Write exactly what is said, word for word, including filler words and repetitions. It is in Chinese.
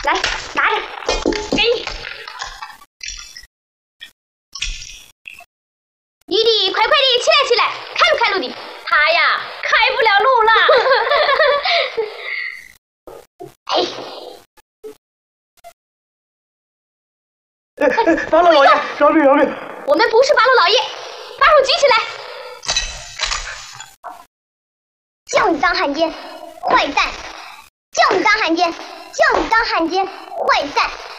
来拿着，给你。弟弟，快快地起来起来，开不开路的？ 他呀，开不了路了。 哎， 八路老爷，饶命饶命！ 我们不是八路老爷，把手举起来！就你当汉奸，坏蛋！就你当汉奸，就你当汉奸，坏蛋！